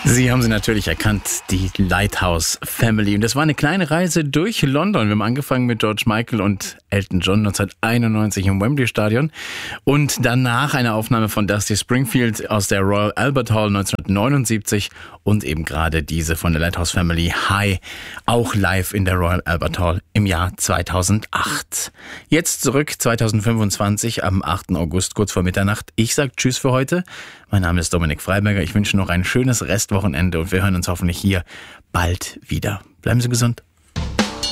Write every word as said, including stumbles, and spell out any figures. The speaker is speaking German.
Sie haben sie natürlich erkannt, die Lighthouse Family. Und das war eine kleine Reise durch London. Wir haben angefangen mit George Michael und Elton John neunzehnhunderteinundneunzig im Wembley Stadion. Und danach eine Aufnahme von Dusty Springfield aus der Royal Albert Hall neunzehnhundertneunundsiebzig. Und eben gerade diese von der Lighthouse Family, Hi, auch live in der Royal Albert Hall im Jahr zweitausendacht. Jetzt zurück zweitausendfünfundzwanzig am achten August, kurz vor Mitternacht. Ich sage Tschüss für heute. Mein Name ist Dominik Freiberger. Ich wünsche noch ein schönes Restwochenende und wir hören uns hoffentlich hier bald wieder. Bleiben Sie gesund.